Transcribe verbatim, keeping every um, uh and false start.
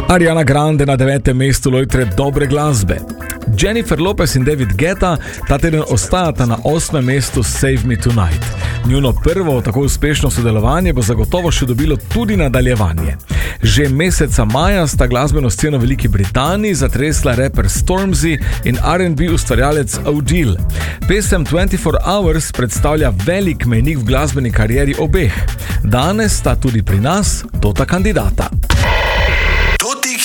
Ariana Grande na devetem mestu lojtre dobre glasbe. Jennifer Lopez in David Guetta ta teden ostajata na osmem mestu Save Me Tonight. Njuno prvo tako uspešno sodelovanje bo zagotovo še dobilo tudi nadaljevanje. Že meseca maja sta glasbeno sceno v Veliki Britaniji zatresla raper Stormzy in R and B ustvarjalec Odile. Pesem dvajset štiri hours predstavlja velik mejnik v glasbeni karieri obeh. Danes sta tudi pri nas tota kandidata. Tutti